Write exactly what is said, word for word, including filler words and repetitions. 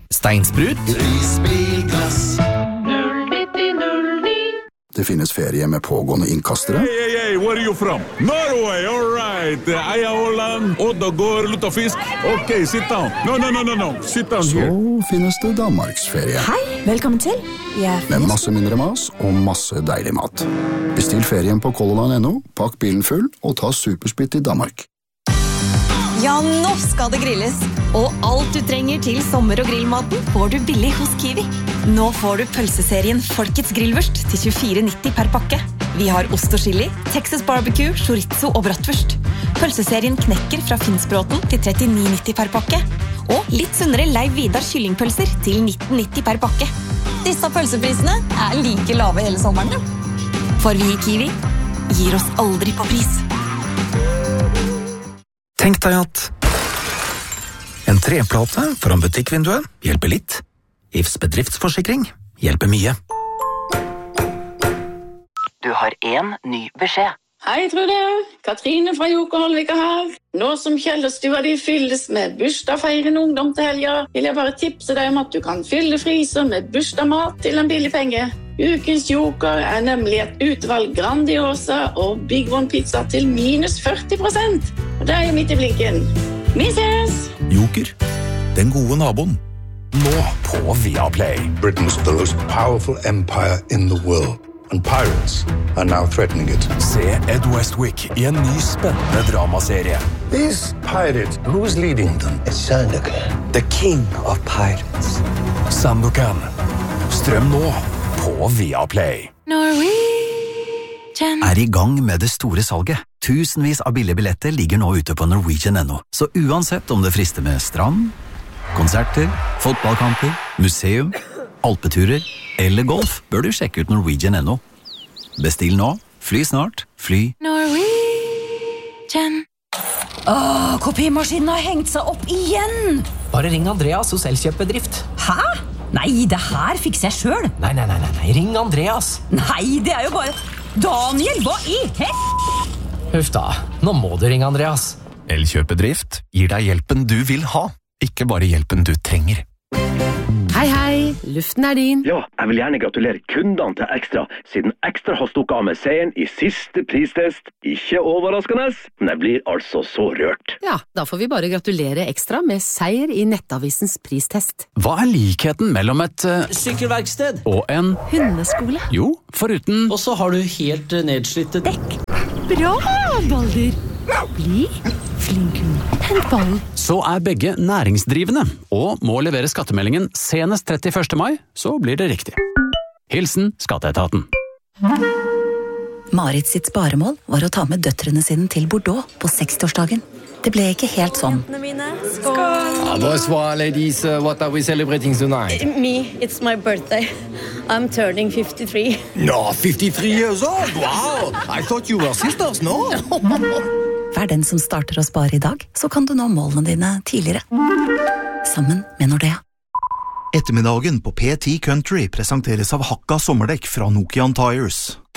Steinsprut, Risbilglass. Det finnes ferie med pågående innkastere. Hey, hey, hey, where are you from? Norway, all right. I am Holland, Oddagård, lutefisk. Okay, sit down. No, no, no, no, no. Sit down Så here. finnes det Danmarksferie. Hei, velkommen til. Jeg Med masse mindre mas og masse deilig mat. Bestill ferien på Color Line punktum no, pakk bilen full og ta supersplitt i Danmark. Ja, nå skal det grilles. Og alt du trenger til sommer- og grillmaten får du billig hos Kiwi. Nå får du pølseserien Folkets grillvurst til tjuefire nitti per pakke. Vi har ost og chili, Texas barbecue, chorizo og bratwurst. Pølseserien Knekker fra Finnsbråten til trettini nitti per pakke. Og litt sunnere Leiv Vidar kyllingpølser til nitten nitti per pakke. Disse pølseprisene er like lave hele sommeren. For vi i Kiwi gir oss aldri på pris. tenk deg at en treplate foran butikkvinduet hjelper litt. I F S bedriftsforsikring hjelper mye. Du har en ny beskjed. Hei, Trude. Katrine fra Joker Holvika her. Nå som Kjellerstua de fylles med bursdagsfeirende ungdom til helga, vil jeg bare tipse deg om at du kan fylle fryser med bursdagsmat til en billig penge. Ukens Joker er nemlig et utvalg Grandiosa og Big One pizza til minus førti prosent. Og det er jo midt i blinken. Vi ses! Joker, den gode naboen. Nå på Viaplay. Britain's the most powerful empire in the world. And pirates are now threatening it. Se Ed Westwick i en ny spennende dramaserie. These pirates, who's leading them? It's Sandokan, the king of pirates. Sandokan. Strøm nå på Viaplay. Norwegian. Er i gang med det store salget. Tusenvis av billige billetter ligger nå ute på Norwegian punktum no. Så uansett om det frister med strand, konserter, fotballkamper, museum, alpeturer eller golf, bør du sjekke ut Norwegian punktum no. Bestill nå, fly snart, fly. Norwegian. Åh, kopimaskinen har hengt seg opp igjen. Bare ring Andreas hos Elkjøp-bedrift. Hæ? Nei, det her fikser jeg selv. Nei, nei, nei, nei, nei, ring Andreas. Nei, det er jo bare... Daniel, hva i hel... Huff da, nå må du ringe Andreas. Elkjøp-bedrift gir deg hjelpen du vil ha, ikke bare hjelpen du trenger. Hei, hei, luften er din. Ja, jeg vil gjerne gratulere kundene til Ekstra, siden Ekstra har stukket av med seieren i siste pristest. Ikke overraskende, men jeg blir altså så rørt. Ja, da får vi bare gratulere Ekstra med seier i Nettavisens pristest. Hva er likheten mellom et uh, Sykkelverksted og en hundeskole? Jo, foruten... Og så har du helt uh, nedslitte dekk. Bra, Balder. Bli flink hund. Hent ballen. Så er begge næringsdrivende, og må levere skattemeldingen senest trettiførste mai, så blir det riktig. Hilsen Skatteetaten. Marit sitt sparemål var å ta med døtrene sine til Bordeaux på sekstiårsdagen. Det ble ikke helt sånn. Skål! Ah, bonsoir, ladies. Uh, what are we celebrating tonight? Me, it's my birthday. I'm turning fifty-three. No, fifty-three years old? Wow! I thought you were sisters, no? Vær den som starter å spare i dag, så kan du nå målene dine tidligere. Sammen med Nordea. Ettermiddagen på P ti Country presenteres av Hakka sommerdekk fra Nokian Tires.